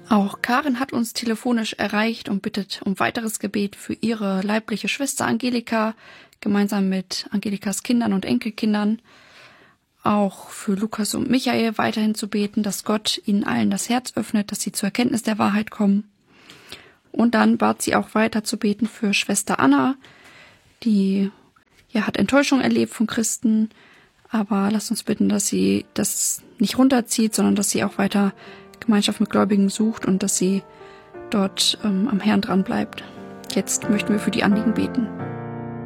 Auch Karin hat uns telefonisch erreicht und bittet um weiteres Gebet für ihre leibliche Schwester Angelika, gemeinsam mit Angelikas Kindern und Enkelkindern. Auch für Lukas und Michael weiterhin zu beten, dass Gott ihnen allen das Herz öffnet, dass sie zur Erkenntnis der Wahrheit kommen. Und dann bat sie auch weiter zu beten für Schwester Anna, die hat Enttäuschung erlebt von Christen, aber lasst uns bitten, dass sie das nicht runterzieht, sondern dass sie auch weiter Gemeinschaft mit Gläubigen sucht und dass sie dort am Herrn dran bleibt. Jetzt möchten wir für die Anliegen beten.